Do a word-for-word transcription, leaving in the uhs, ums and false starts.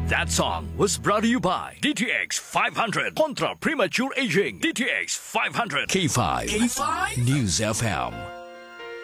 That song was brought to you by D T X five hundred Contra Premature Aging. D T X five hundred K five, K five? News F M.